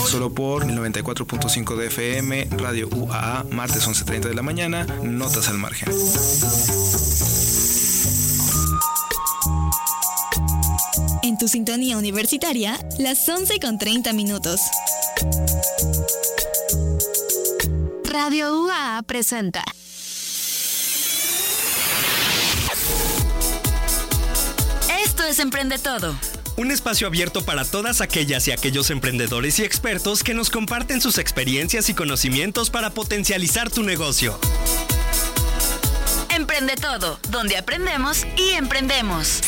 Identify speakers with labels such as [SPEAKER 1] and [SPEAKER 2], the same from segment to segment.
[SPEAKER 1] solo por el 94.5 de FM, Radio UAA, martes 11:30 de la mañana, Notas al Margen.
[SPEAKER 2] En tu sintonía universitaria, las 11:30.
[SPEAKER 3] Radio UAA presenta Esto es Emprende Todo.
[SPEAKER 4] Un espacio abierto para todas aquellas y aquellos emprendedores y expertos que nos comparten sus experiencias y conocimientos para potencializar tu negocio.
[SPEAKER 3] Emprende Todo, donde aprendemos y emprendemos.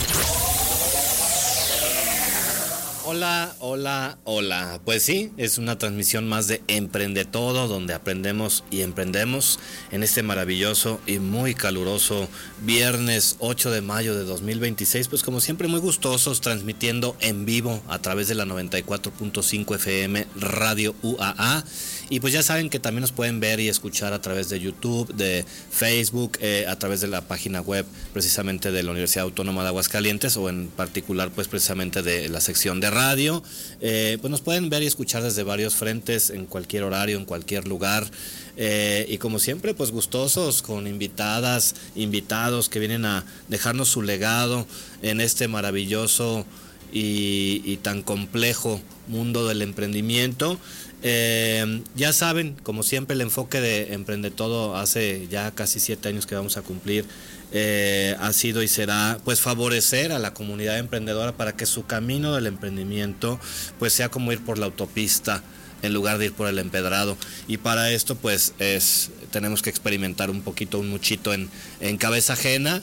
[SPEAKER 5] Hola. Pues sí, es una transmisión más de Emprende Todo, donde aprendemos y emprendemos en este maravilloso y muy caluroso viernes 8 de mayo de 2026. Pues como siempre muy gustosos, transmitiendo en vivo a través de la 94.5 FM Radio UAA. Y pues ya saben que también nos pueden ver y escuchar a través de YouTube, de Facebook, a través de la página web precisamente de la Universidad Autónoma de Aguascalientes, o en particular pues precisamente de la sección de radio. Pues nos pueden ver y escuchar desde varios frentes, en cualquier horario, en cualquier lugar. Y como siempre pues gustosos con invitados que vienen a dejarnos su legado en este maravilloso y tan complejo mundo del emprendimiento. Ya saben, como siempre, el enfoque de Emprende Todo hace ya casi 7 años que vamos a cumplir, ha sido y será pues favorecer a la comunidad emprendedora para que su camino del emprendimiento pues sea como ir por la autopista en lugar de ir por el empedrado. Y para esto pues tenemos que experimentar un muchito en cabeza ajena,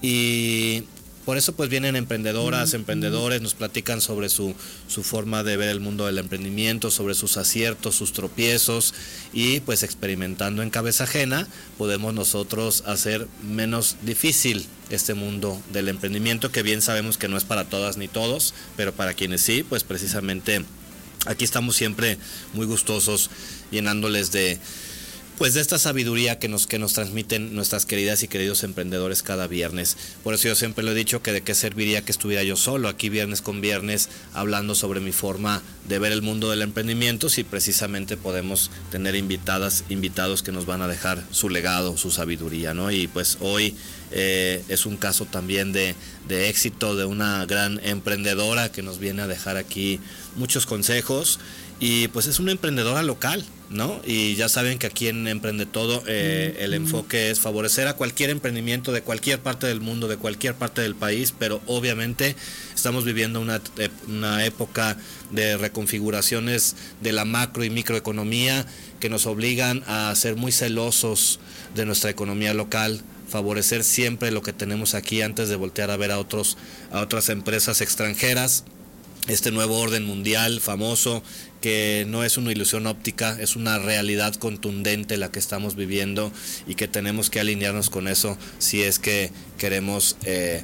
[SPEAKER 5] y por eso pues vienen emprendedoras, emprendedores, nos platican sobre su forma de ver el mundo del emprendimiento, sobre sus aciertos, sus tropiezos, y pues experimentando en cabeza ajena podemos nosotros hacer menos difícil este mundo del emprendimiento, que bien sabemos que no es para todas ni todos, pero para quienes sí, pues precisamente aquí estamos siempre muy gustosos llenándoles de esta sabiduría que nos transmiten nuestras queridas y queridos emprendedores cada viernes. Por eso yo siempre lo he dicho, que de qué serviría que estuviera yo solo aquí viernes con viernes hablando sobre mi forma de ver el mundo del emprendimiento, si precisamente podemos tener invitados que nos van a dejar su legado, su sabiduría, ¿no? Y pues hoy es un caso también de éxito de una gran emprendedora que nos viene a dejar aquí muchos consejos. Y pues es una emprendedora local, ¿no? Y ya saben que aquí en Emprende Todo el enfoque es favorecer a cualquier emprendimiento de cualquier parte del mundo, de cualquier parte del país, pero obviamente estamos viviendo una época de reconfiguraciones de la macro y microeconomía que nos obligan a ser muy celosos de nuestra economía local, favorecer siempre lo que tenemos aquí antes de voltear a ver a otras empresas extranjeras. Este nuevo orden mundial famoso, que no es una ilusión óptica, es una realidad contundente la que estamos viviendo, y que tenemos que alinearnos con eso si es que queremos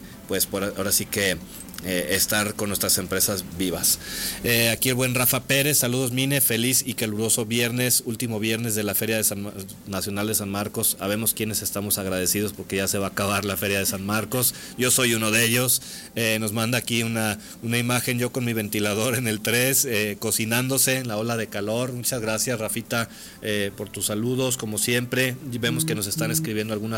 [SPEAKER 5] ahora sí que estar con nuestras empresas vivas. Aquí el buen Rafa Pérez, saludos Mine, feliz y caluroso viernes, último viernes de la Feria Nacional de San Marcos. Habemos quienes estamos agradecidos porque ya se va a acabar la Feria de San Marcos, yo soy uno de ellos. Nos manda aquí una imagen, yo con mi ventilador en el 3, cocinándose en la ola de calor. Muchas gracias Rafita por tus saludos, como siempre. Vemos que nos están escribiendo algunas